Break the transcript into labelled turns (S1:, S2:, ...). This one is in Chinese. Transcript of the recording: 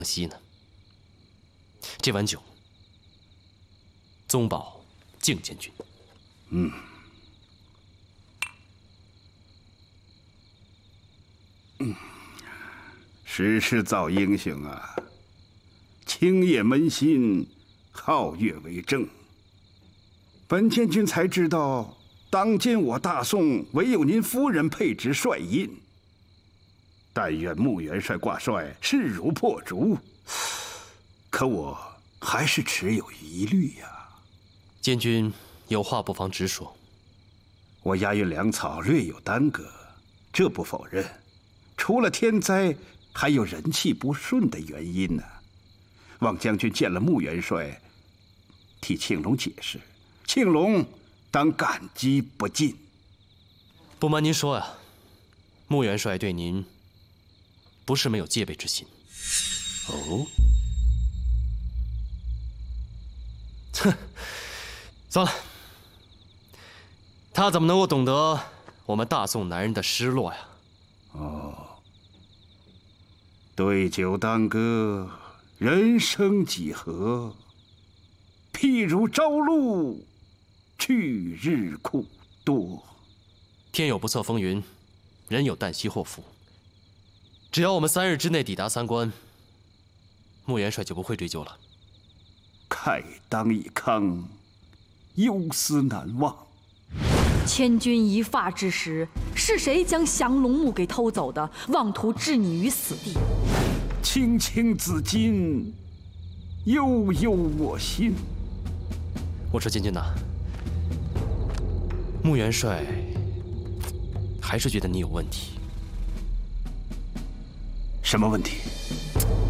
S1: 惜呢。这碗酒，宗保敬监军。
S2: 时势造英雄啊！清夜扪心，皓月为证。本监军才知道，当今我大宋唯有您夫人配执帅印。但愿穆元帅挂帅，势如破竹。可我还是持有疑虑呀。
S1: 监军有话不妨直说。
S2: 我押运粮草略有耽搁，这不否认。除了天灾，还有人气不顺的原因呢。望将军见了穆元帅，替庆龙解释，庆龙当感激不尽。
S1: 不瞒您说呀，穆元帅对您不是没有戒备之心。
S2: 哦，
S1: 哼，算了，他怎么能够懂得我们大宋男人的失落呀？
S2: 对酒当歌，人生几何？譬如朝露，去日苦多。
S1: 天有不测风云，人有旦夕祸福。只要我们3日之内抵达3关，穆元帅就不会追究了。
S2: 慨当以慷，忧思难忘。
S3: 千钧一发之时，是谁将降龙木给偷走的？妄图置你于死地。
S2: 青青子衿，悠悠我心。
S1: 我说监军呐，穆元帅还是觉得你有问题。
S2: 什么问题？